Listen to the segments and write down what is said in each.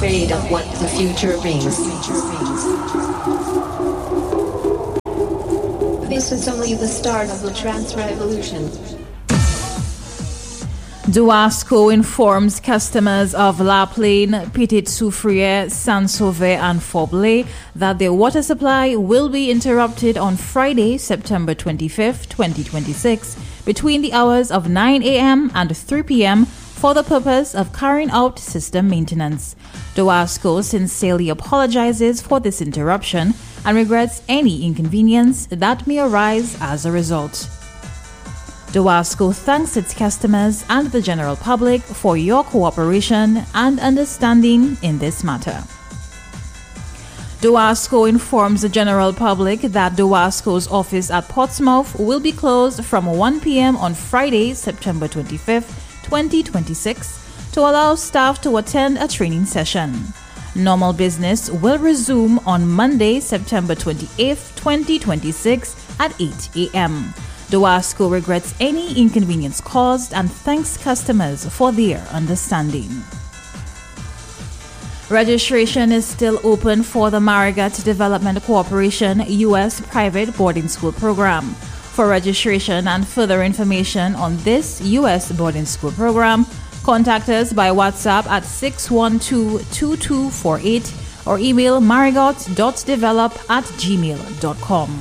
afraid of what the future brings. This is only the start of the trans revolution. Duasco informs customers of La Plaine, Petite Soufrière, Saint-Sauvé and Forblé that their water supply will be interrupted on Friday, September 25th, 2026, between the hours of 9 a.m. and 3 p.m. for the purpose of carrying out system maintenance. Duasco sincerely apologizes for this interruption and regrets any inconvenience that may arise as a result. Duasco thanks its customers and the general public for your cooperation and understanding in this matter. Duasco informs the general public that Duasco's office at Portsmouth will be closed from 1 p.m. on Friday, September 25th, 2026, to allow staff to attend a training session. Normal business will resume on Monday, September 28th, 2026 at 8 a.m. Duasco regrets any inconvenience caused and thanks customers for their understanding. Registration is still open for the Marigat Development Corporation U.S. Private Boarding School Program. For registration and further information on this U.S. boarding school program, contact us by WhatsApp at 612-2248 or email marigot.develop@gmail.com.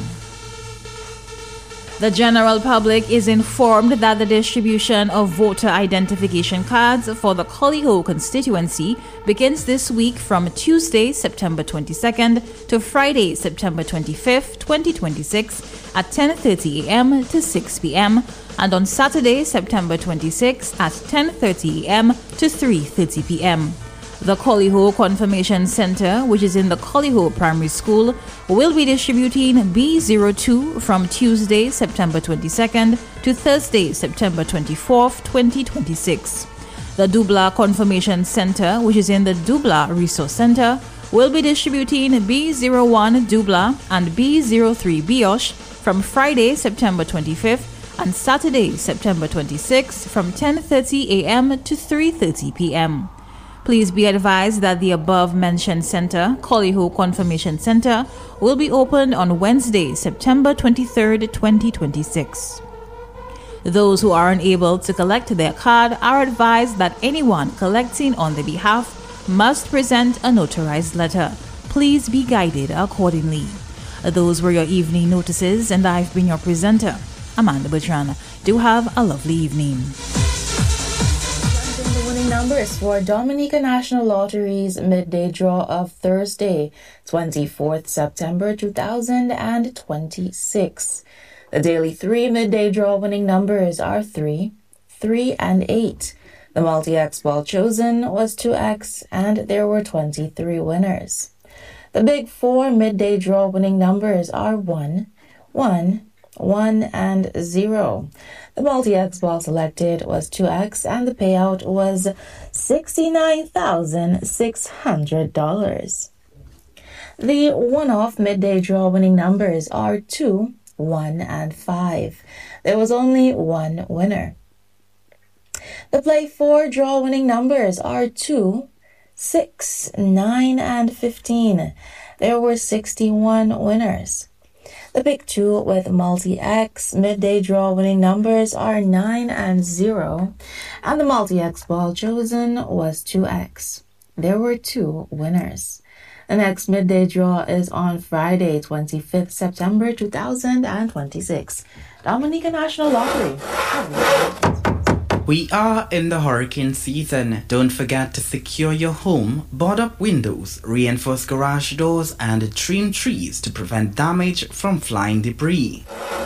The general public is informed that the distribution of voter identification cards for the Collyho constituency begins this week from Tuesday, September 22nd to Friday, September 25th, 2026 at 10:30 a.m. to 6 p.m. and on Saturday, September 26th at 10:30 a.m. to 3:30 p.m. The Collyho Confirmation Center, which is in the Collyho Primary School, will be distributing B02 from Tuesday, September 22nd to Thursday, September 24th, 2026. The Dubla Confirmation Center, which is in the Dubla Resource Center, will be distributing B01 Dubla and B03 Biosh from Friday, September 25th and Saturday, September 26th from 10:30 a.m. to 3:30 p.m. Please be advised that the above-mentioned center, Collyho Confirmation Center, will be opened on Wednesday, September 23rd, 2026. Those who are unable to collect their card are advised that anyone collecting on their behalf must present a notarized letter. Please be guided accordingly. Those were your evening notices, and I've been your presenter, Amanda Bertrand. Do have a lovely evening. Numbers for Dominica National Lottery's midday draw of Thursday, 24th September 2026. The daily 3 midday draw winning numbers are 3, 3, and 8. The multi-X ball chosen was 2X, and there were 23 winners. The big 4 midday draw winning numbers are 1, 1, 1, and 0. The multi-X ball selected was 2X and the payout was $69,600. The one-off midday draw winning numbers are 2, 1, and 5. There was only one winner. The play 4 draw winning numbers are 2, 6, 9, and 15. There were 61 winners. The Pick 2 with multi-X midday draw winning numbers are 9 and 0, and the multi-X ball chosen was 2X. There were 2 winners. The next midday draw is on Friday, 25th September 2026. Dominica National Lottery. We are in the hurricane season. Don't forget to secure your home, board up windows, reinforce garage doors, and trim trees to prevent damage from flying debris.